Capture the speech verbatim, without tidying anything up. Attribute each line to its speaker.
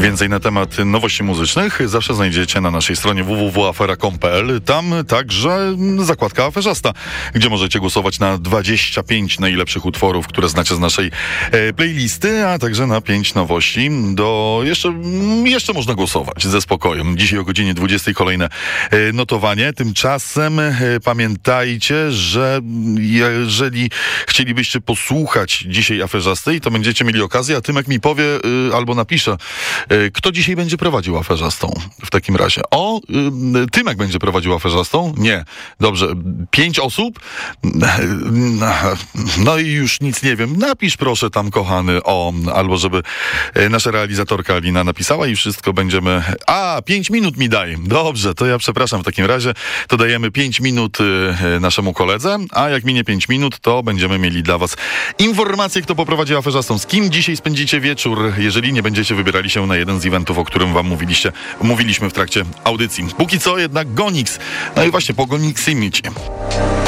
Speaker 1: Więcej na temat nowości muzycznych zawsze znajdziecie na naszej stronie w w w kropka afera kropka com kropka p l. Tam także zakładka aferzasta, gdzie możecie głosować na dwadzieścia pięć najlepszych utworów, które znacie z naszej e, playlisty, a także na pięć nowości. Do jeszcze, jeszcze można głosować ze spokojem. Dzisiaj o godzinie dwudziestej kolejne e, notowanie. Tymczasem e, pamiętajcie, że jeżeli chcielibyście posłuchać dzisiaj aferzastej, to będziecie mieli okazję, a Tymek mi powie e, albo napisze, e, kto dzisiaj będzie prowadził aferzastą w takim razie. O, e, Tymek będzie prowadził aferzastą? Nie. Dobrze. Pięć osób? No i już nic nie wiem. Napisz proszę tam, kochany, o, albo żeby nasza realizatorka Alina napisała i wszystko będziemy... A, pięć minut mi daj. Dobrze, to ja przepraszam w takim razie. To dajemy pięć minut naszemu koledze, a jak minie pięć minut, to będziemy mieli dla was informacje, kto poprowadzi aferzastą, z kim dzisiaj spędzicie wieczór, jeżeli nie będziecie wybierali się na jeden z eventów, o którym wam mówiliście, mówiliśmy w trakcie audycji. Póki co jednak Gonix. No i właśnie po Goniximicie.